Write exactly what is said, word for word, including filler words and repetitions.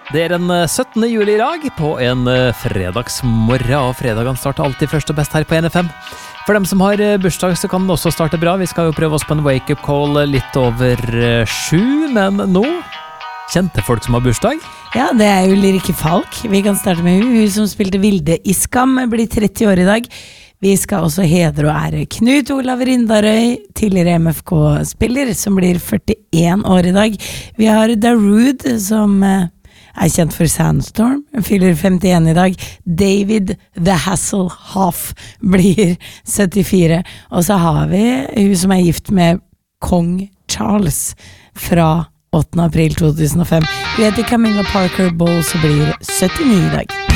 Det er den syttende juli i dag på en fredagsmorgen, og fredagen starter alltid først og best her på N F M. For dem som har bursdag så kan den også starte bra. Vi skal jo prøve oss på en wake-up call litt over sju, men nå kjente folk som har bursdag. Ja, det er jo Lirike Falk. Vi kan starte med hun, hun som spilte Vilde i Skam, blir tretti år i dag. Vi skal også hedre og ære Knut Olav Rindarøy, tidligere M F K-spiller, som blir førtien år i dag. Vi har Darude, som er kjent for Sandstorm, fyller femtien i dag. David The Hasselhoff blir syttifire. Og så har vi hun som er gift med Kong Charles fra åttende april to tusen og fem. Hun heter Camilla Parker Bowles og blir syttini i dag.